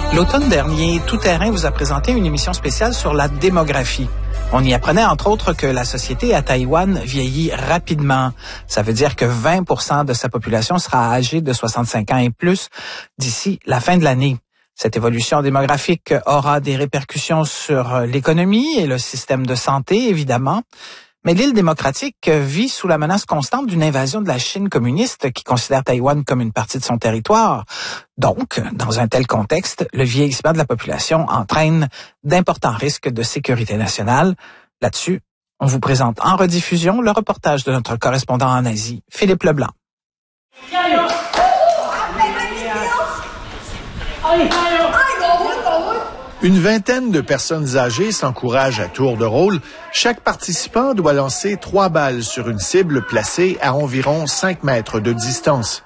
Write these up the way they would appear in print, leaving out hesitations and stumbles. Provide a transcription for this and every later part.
L'automne dernier, Tout Terrain vous a présenté une émission spéciale sur la démographie. On y apprenait entre autres que la société à Taïwan vieillit rapidement. Ça veut dire que 20% de sa population sera âgée de 65 ans et plus d'ici la fin de l'année. Cette évolution démographique aura des répercussions sur l'économie et le système de santé, évidemment. Mais l'île démocratique vit sous la menace constante d'une invasion de la Chine communiste qui considère Taïwan comme une partie de son territoire. Donc, dans un tel contexte, le vieillissement de la population entraîne d'importants risques de sécurité nationale. Là-dessus, on vous présente en rediffusion le reportage de notre correspondant en Asie, Philippe Leblanc. Une vingtaine de personnes âgées s'encouragent à tour de rôle. Chaque participant doit lancer 3 balles sur une cible placée à environ 5 mètres de distance.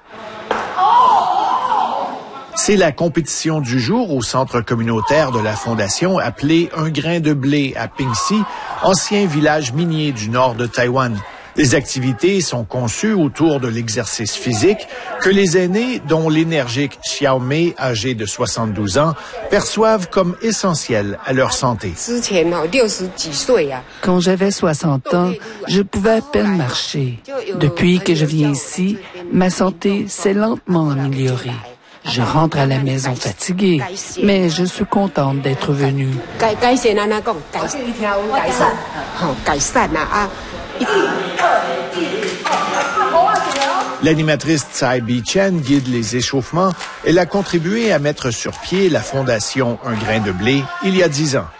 C'est la compétition du jour au centre communautaire de la Fondation appelé Un grain de blé à Pingxi, ancien village minier du nord de Taïwan. Les activités sont conçues autour de l'exercice physique que les aînés, dont l'énergique Xiao Mei, âgé de 72 ans, perçoivent comme essentiel à leur santé. Quand j'avais 60 ans, je pouvais à peine marcher. Depuis que je viens ici, ma santé s'est lentement améliorée. Je rentre à la maison fatiguée, mais je suis contente d'être venue. L'animatrice Tsai Bi-Chen guide les échauffements. Elle a contribué à mettre sur pied la Fondation Un grain de blé il y a 10 ans.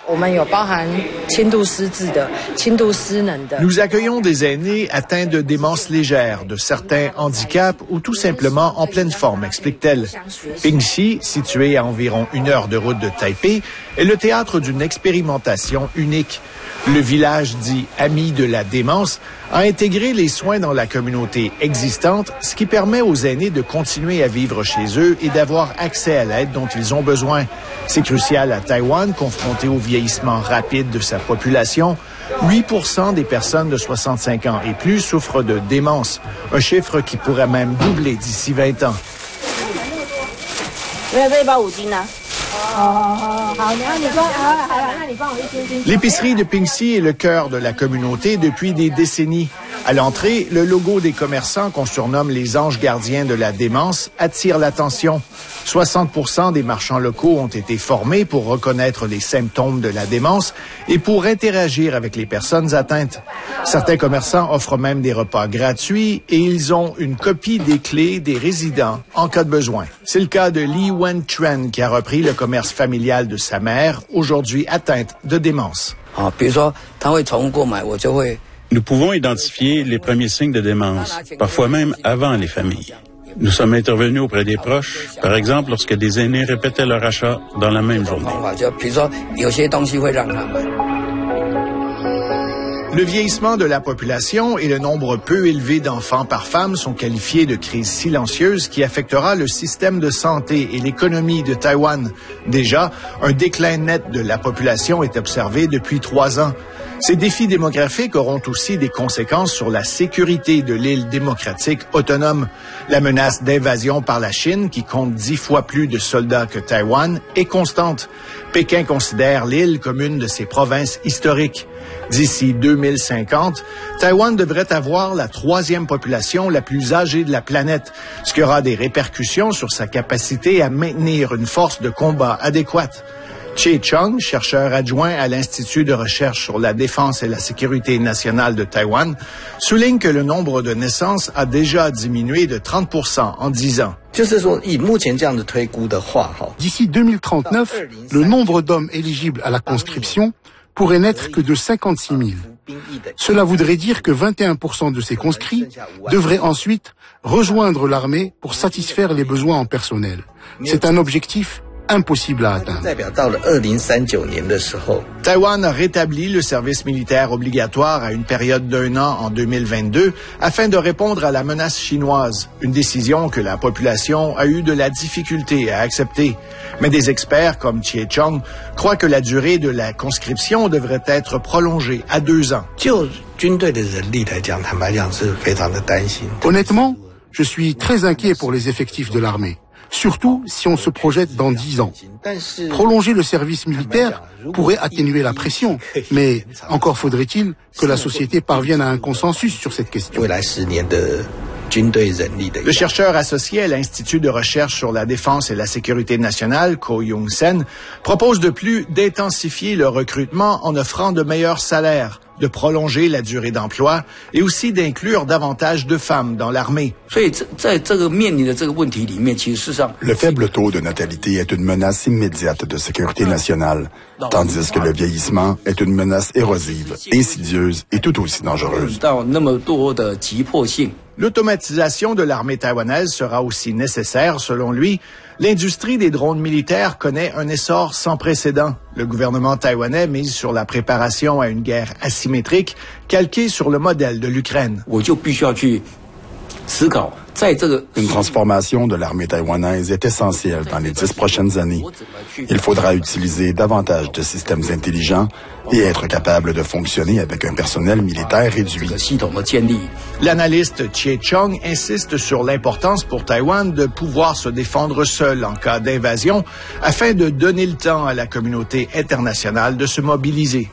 Nous accueillons des aînés atteints de démence légère, de certains handicaps ou tout simplement en pleine forme, explique-t-elle. Pingxi, situé à environ 1 heure de route de Taipei, est le théâtre d'une expérimentation unique. Le village dit « Amis de la démence » a intégré les soins dans la communauté existante, ce qui permet aux aînés de continuer à vivre chez eux et d'avoir accès à l'aide dont ils ont besoin. C'est crucial à Taïwan, confronté au vieillissement rapide de sa population. 8% des personnes de 65 ans et plus souffrent de démence, un chiffre qui pourrait même doubler d'ici 20 ans. L'épicerie de Pingxi est le cœur de la communauté depuis des décennies. À l'entrée, le logo des commerçants qu'on surnomme les anges gardiens de la démence attire l'attention. 60% des marchands locaux ont été formés pour reconnaître les symptômes de la démence et pour interagir avec les personnes atteintes. Certains commerçants offrent même des repas gratuits et ils ont une copie des clés des résidents en cas de besoin. C'est le cas de Li Wen-Tren qui a repris le commerce familial de sa mère, aujourd'hui atteinte de démence. Nous pouvons identifier les premiers signes de démence, parfois même avant les familles. Nous sommes intervenus auprès des proches, par exemple lorsque des aînés répétaient leur achat dans la même journée. Le vieillissement de la population et le nombre peu élevé d'enfants par femme sont qualifiés de crise silencieuse qui affectera le système de santé et l'économie de Taïwan. Déjà, un déclin net de la population est observé depuis 3 ans. Ces défis démographiques auront aussi des conséquences sur la sécurité de l'île démocratique autonome. La menace d'invasion par la Chine, qui compte 10 fois plus de soldats que Taïwan, est constante. Pékin considère l'île comme une de ses provinces historiques. D'ici 2050, Taïwan devrait avoir la 3e population la plus âgée de la planète, ce qui aura des répercussions sur sa capacité à maintenir une force de combat adéquate. Che Chong, chercheur adjoint à l'Institut de recherche sur la défense et la sécurité nationale de Taïwan, souligne que le nombre de naissances a déjà diminué de 30% en 10 ans. D'ici 2039, le nombre d'hommes éligibles à la conscription pourrait n'être que de 56 000. Cela voudrait dire que 21% de ces conscrits devraient ensuite rejoindre l'armée pour satisfaire les besoins en personnel. C'est un objectif impossible à atteindre. Taïwan a rétabli le service militaire obligatoire à une période d'1 an en 2022 afin de répondre à la menace chinoise, une décision que la population a eu de la difficulté à accepter. Mais des experts comme Che Chong croient que la durée de la conscription devrait être prolongée à 2 ans. Honnêtement, je suis très inquiet pour les effectifs de l'armée. surtout si on se projette dans 10 ans. Prolonger le service militaire pourrait atténuer la pression, mais encore faudrait-il que la société parvienne à un consensus sur cette question. Le chercheur associé à l'Institut de recherche sur la défense et la sécurité nationale, Ko Young-sen, propose de plus d'intensifier le recrutement en offrant de meilleurs salaires, de prolonger la durée d'emploi et aussi d'inclure davantage de femmes dans l'armée. Le faible taux de natalité est une menace immédiate de sécurité nationale, tandis que le vieillissement est une menace érosive, insidieuse et tout aussi dangereuse. L'automatisation de l'armée taïwanaise sera aussi nécessaire, selon lui. L'industrie des drones militaires connaît un essor sans précédent. Le gouvernement taïwanais mise sur la préparation à une guerre asymétrique, calquée sur le modèle de l'Ukraine. Une transformation de l'armée taïwanaise est essentielle dans les 10 prochaines années. Il faudra utiliser davantage de systèmes intelligents et être capable de fonctionner avec un personnel militaire réduit. L'analyste Chie Chong insiste sur l'importance pour Taïwan de pouvoir se défendre seul en cas d'invasion afin de donner le temps à la communauté internationale de se mobiliser.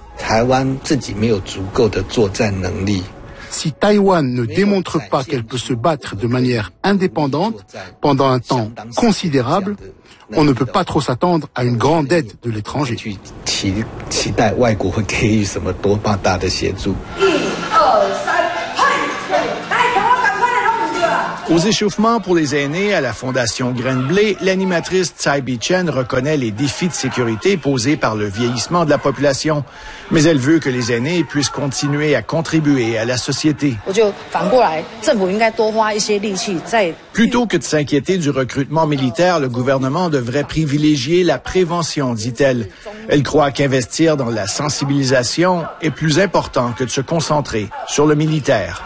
Si Taïwan ne démontre pas qu'elle peut se battre de manière indépendante pendant un temps considérable, on ne peut pas trop s'attendre à une grande aide de l'étranger. Aux échauffements pour les aînés à la Fondation Graine Blé, l'animatrice Tsai Bi-chen reconnaît les défis de sécurité posés par le vieillissement de la population. Mais elle veut que les aînés puissent continuer à contribuer à la société. Plutôt que de s'inquiéter du recrutement militaire, le gouvernement devrait privilégier la prévention, dit-elle. Elle croit qu'investir dans la sensibilisation est plus important que de se concentrer sur le militaire.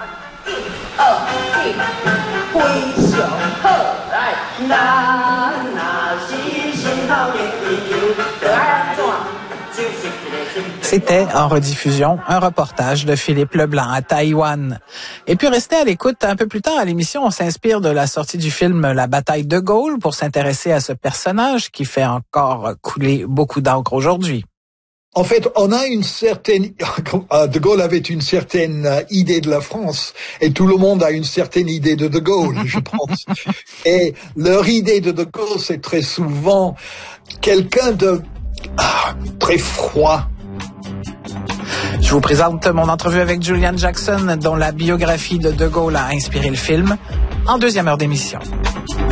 C'était en rediffusion un reportage de Philippe Leblanc à Taïwan. Et puis restez à l'écoute un peu plus tard à l'émission. On s'inspire de la sortie du film La bataille de Gaulle pour s'intéresser à ce personnage qui fait encore couler beaucoup d'encre aujourd'hui. En fait, on a une certaine... De Gaulle avait une certaine idée de la France et tout le monde a une certaine idée de Gaulle, je pense. Et leur idée de Gaulle, c'est très souvent quelqu'un de très froid. Je vous présente mon entrevue avec Julian Jackson, dont la biographie de Gaulle a inspiré le film, en deuxième heure d'émission.